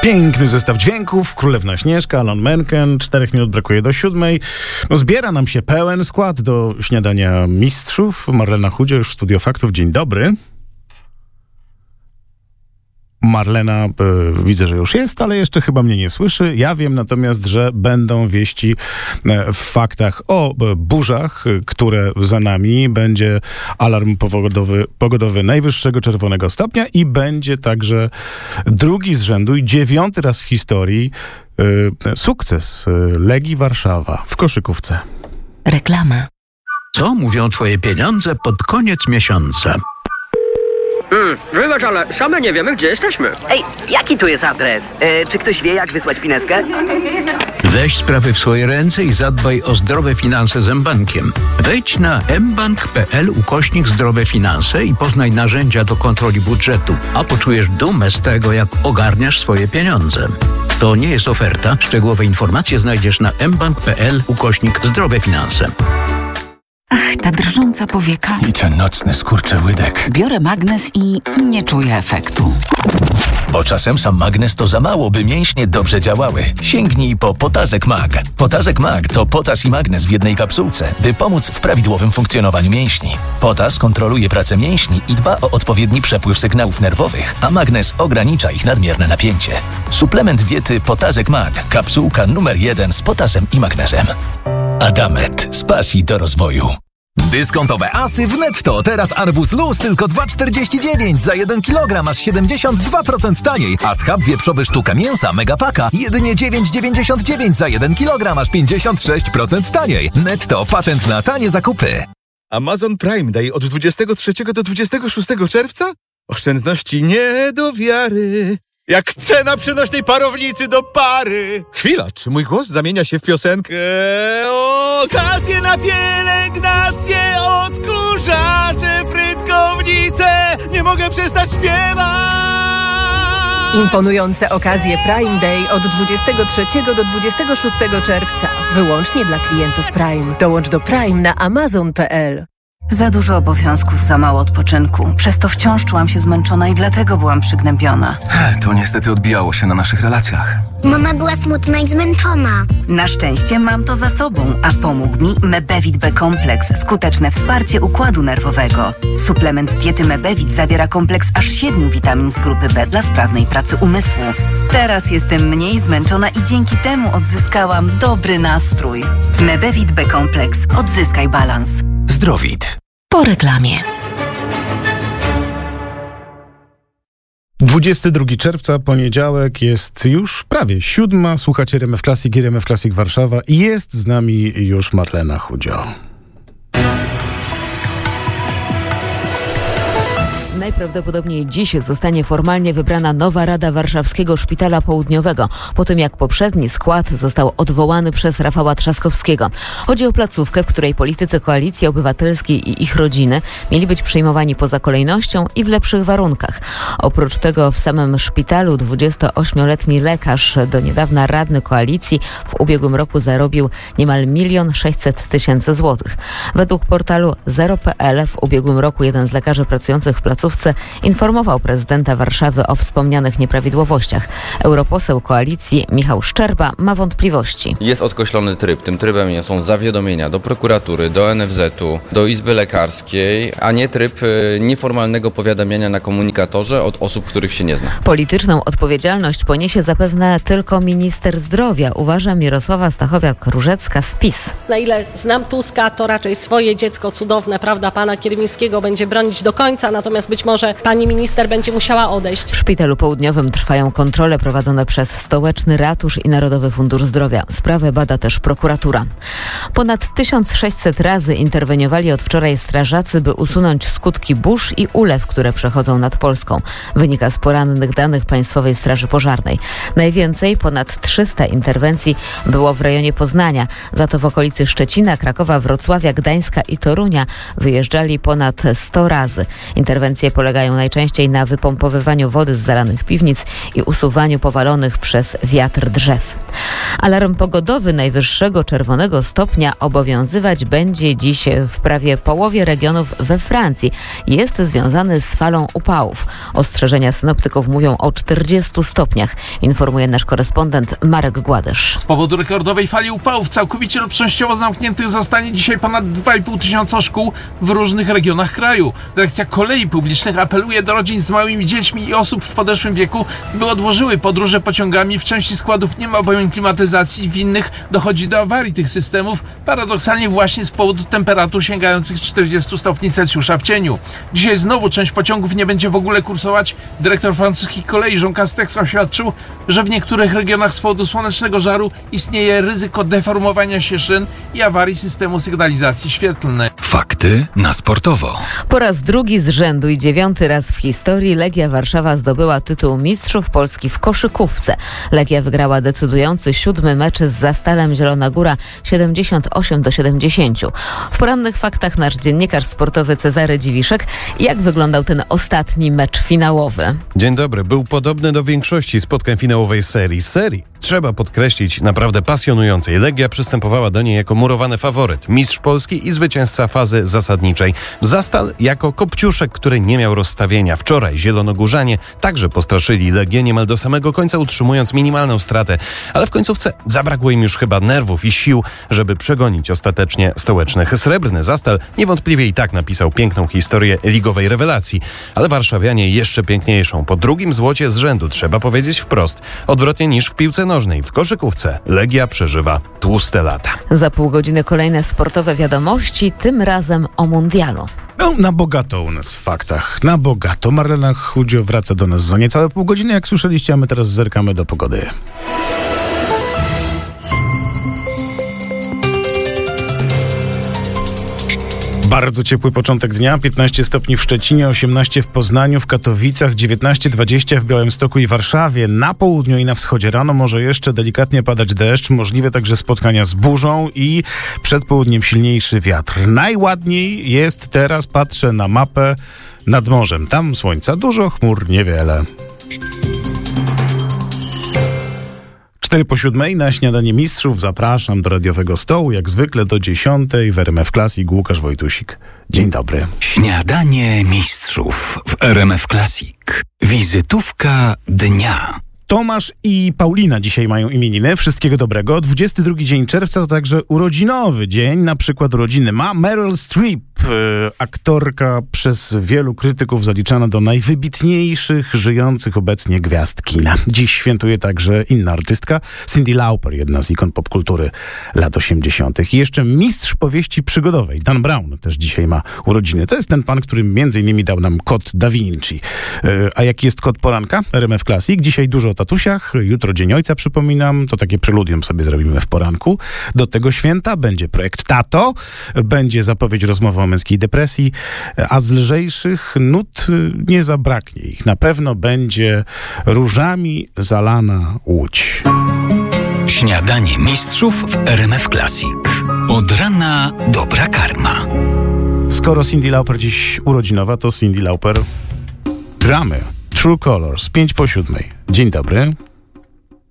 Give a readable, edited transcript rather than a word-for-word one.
Piękny zestaw dźwięków, Królewna Śnieżka, Alan Menken, 4 minut brakuje do 7. Zbiera nam się pełen skład do śniadania mistrzów. Marlena Chudzio już w Studio Faktów. Dzień dobry. Marlena, widzę, że już jest, ale jeszcze chyba mnie nie słyszy. Ja wiem natomiast, że będą wieści w faktach o burzach, które za nami. Będzie alarm pogodowy najwyższego czerwonego stopnia i będzie także drugi z rzędu i 9. raz w historii sukces Legii Warszawa w koszykówce. Reklama. Co mówią twoje pieniądze pod koniec miesiąca? Wybacz, ale same nie wiemy, gdzie jesteśmy. Ej, jaki tu jest adres? Czy ktoś wie, jak wysłać pineskę? Weź sprawy w swoje ręce i zadbaj o zdrowe finanse z mBankiem. Wejdź na mbank.pl/zdrowe finanse i poznaj narzędzia do kontroli budżetu, a poczujesz dumę z tego, jak ogarniasz swoje pieniądze. To nie jest oferta. Szczegółowe informacje znajdziesz na mbank.pl/zdrowe finanse. Ach, ta drżąca powieka. I ten nocny skurczyłydek. Biorę magnes i nie czuję efektu. Bo czasem sam magnes to za mało, by mięśnie dobrze działały. Sięgnij po Potazek Mag. Potazek Mag to potas i magnes w jednej kapsułce, by pomóc w prawidłowym funkcjonowaniu mięśni. Potas kontroluje pracę mięśni i dba o odpowiedni przepływ sygnałów nerwowych, a magnes ogranicza ich nadmierne napięcie. Suplement diety Potazek Mag. Kapsułka numer 1 z potasem i magnesem. Adamet. Z pasji do rozwoju. Dyskontowe asy w Netto. Teraz arbuz luz tylko 2,49 za 1 kg, aż 72% taniej. A schab wieprzowy sztuka mięsa Megapaka jedynie 9,99 za 1 kg, aż 56% taniej. Netto, patent na tanie zakupy. Amazon Prime Day od 23 do 26 czerwca? Oszczędności nie do wiary. Jak cena przenośnej parownicy do pary. Chwila, czy mój głos zamienia się w piosenkę? Okazje na pielęgnację, odkurzacze, frytkownice. Nie mogę przestać śpiewać. Imponujące okazje Prime Day od 23 do 26 czerwca. Wyłącznie dla klientów Prime. Dołącz do Prime na amazon.pl. Za dużo obowiązków, za mało odpoczynku. Przez to wciąż czułam się zmęczona i dlatego byłam przygnębiona. To niestety odbijało się na naszych relacjach. Mama była smutna i zmęczona. Na szczęście mam to za sobą, a pomógł mi Mebevit B-kompleks. Skuteczne wsparcie układu nerwowego. Suplement diety Mebevit zawiera kompleks aż 7 witamin z grupy B dla sprawnej pracy umysłu. Teraz jestem mniej zmęczona i dzięki temu odzyskałam dobry nastrój. Mebevit B-kompleks. Odzyskaj balans. Zdrowit. Po reklamie. 22 czerwca, poniedziałek, jest już prawie 7. Słuchacie RMF Classic i RMF Classic Warszawa i jest z nami już Marlena Chudzio. Najprawdopodobniej dziś zostanie formalnie wybrana nowa Rada Warszawskiego Szpitala Południowego, po tym jak poprzedni skład został odwołany przez Rafała Trzaskowskiego. Chodzi o placówkę, w której politycy Koalicji Obywatelskiej i ich rodziny mieli być przyjmowani poza kolejnością i w lepszych warunkach. Oprócz tego w samym szpitalu 28-letni lekarz, do niedawna radny Koalicji, w ubiegłym roku zarobił niemal 1 600 000 złotych. Według portalu Zero.pl w ubiegłym roku jeden z lekarzy pracujących w placówce informował prezydenta Warszawy o wspomnianych nieprawidłowościach. Europoseł Koalicji Michał Szczerba ma wątpliwości. Jest odkreślony tryb. Tym trybem są zawiadomienia do prokuratury, do NFZ-u, do Izby Lekarskiej, a nie tryb nieformalnego powiadamiania na komunikatorze od osób, których się nie zna. Polityczną odpowiedzialność poniesie zapewne tylko minister zdrowia, uważa Mirosława Stachowiak-Różecka z PiS. Na ile znam Tuska, to raczej swoje dziecko cudowne, prawda, pana Kierwińskiego będzie bronić do końca, natomiast być może pani minister będzie musiała odejść. W Szpitalu Południowym trwają kontrole prowadzone przez Stołeczny Ratusz i Narodowy Fundusz Zdrowia. Sprawę bada też prokuratura. Ponad 1600 razy interweniowali od wczoraj strażacy, by usunąć skutki burz i ulew, które przechodzą nad Polską. Wynika z porannych danych Państwowej Straży Pożarnej. Najwięcej, ponad 300 interwencji było w rejonie Poznania. Za to w okolicy Szczecina, Krakowa, Wrocławia, Gdańska i Torunia wyjeżdżali ponad 100 razy. Interwencje polegają najczęściej na wypompowywaniu wody z zalanych piwnic i usuwaniu powalonych przez wiatr drzew. Alarm pogodowy najwyższego czerwonego stopnia obowiązywać będzie dziś w prawie połowie regionów we Francji. Jest związany z falą upałów. Ostrzeżenia synoptyków mówią o 40 stopniach, informuje nasz korespondent Marek Gładysz. Z powodu rekordowej fali upałów całkowicie lub częściowo zamkniętych zostanie dzisiaj ponad 2,5 tysiąca szkół w różnych regionach kraju. Dyrekcja Kolei Publicznych apeluje do rodzin z małymi dziećmi i osób w podeszłym wieku, by odłożyły podróże pociągami. W części składów nie ma bowiem klimatyzacji, w innych dochodzi do awarii tych systemów, paradoksalnie właśnie z powodu temperatur sięgających 40 stopni Celsjusza w cieniu. Dzisiaj znowu część pociągów nie będzie w ogóle kursować. Dyrektor francuskich kolei Jean Castex oświadczył, że w niektórych regionach z powodu słonecznego żaru istnieje ryzyko deformowania się szyn i awarii systemu sygnalizacji świetlnej. Fakty na sportowo. Po raz drugi z rzędu i 9. raz w historii Legia Warszawa zdobyła tytuł mistrzów Polski w koszykówce. Legia wygrała decydujący 7. mecz z Zastalem Zielona Góra 78-70. W porannych faktach nasz dziennikarz sportowy Cezary Dziwiszek. Jak wyglądał ten ostatni mecz finałowy? Dzień dobry. Był podobny do większości spotkań finałowej serii. Trzeba podkreślić, naprawdę pasjonującej. Legia przystępowała do niej jako murowany faworyt, mistrz Polski i zwycięzca fazy zasadniczej. Zastal jako kopciuszek, który nie miał rozstawienia. Wczoraj zielonogórzanie także postraszyli Legię niemal do samego końca, utrzymując minimalną stratę. Ale w końcówce zabrakło im już chyba nerwów i sił, żeby przegonić ostatecznie stołecznych. Srebrny Zastal niewątpliwie i tak napisał piękną historię ligowej rewelacji. Ale warszawianie jeszcze piękniejszą. Po drugim złocie z rzędu, trzeba powiedzieć wprost, odwrotnie niż w piłce nożnej. W koszykówce Legia przeżywa tłuste lata. Za pół godziny kolejne sportowe wiadomości, tym razem o mundialu. No, na bogato u nas w faktach. Na bogato. Marlena Chudzio wraca do nas za niecałe pół godziny, jak słyszeliście, a my teraz zerkamy do pogody. Bardzo ciepły początek dnia, 15 stopni w Szczecinie, 18 w Poznaniu, w Katowicach, 19-20 w Białymstoku i Warszawie. Na południu i na wschodzie rano może jeszcze delikatnie padać deszcz, możliwe także spotkania z burzą i przed południem silniejszy wiatr. Najładniej jest teraz, patrzę na mapę, nad morzem. Tam słońca dużo, chmur niewiele. 6:04 na śniadanie mistrzów. Zapraszam do radiowego stołu, jak zwykle do 10 w RMF Classic. Łukasz Wojtusik. Dzień dobry. Śniadanie mistrzów w RMF Classic. Wizytówka dnia. Tomasz i Paulina dzisiaj mają imieniny. Wszystkiego dobrego. 22 dzień czerwca to także urodzinowy dzień. Na przykład urodziny ma Meryl Streep, aktorka przez wielu krytyków zaliczana do najwybitniejszych żyjących obecnie gwiazd kina. Dziś świętuje także inna artystka, Cyndi Lauper, jedna z ikon popkultury lat 80. I jeszcze mistrz powieści przygodowej, Dan Brown, też dzisiaj ma urodziny. To jest ten pan, który między innymi dał nam Kod Da Vinci. A jaki jest kod poranka? RMF Classic. Dzisiaj dużo o tatusiach, jutro Dzień Ojca, przypominam. To takie preludium sobie zrobimy w poranku. Do tego święta będzie projekt Tato, będzie zapowiedź rozmowy o męskiej depresji, a z lżejszych nut nie zabraknie ich. Na pewno będzie różami zalana Łódź. Śniadanie mistrzów w RMF Classic. Od rana dobra karma. Skoro Cyndi Lauper dziś urodzinowa, to Cyndi Lauper gramy. True Colors, 6:05. Dzień dobry.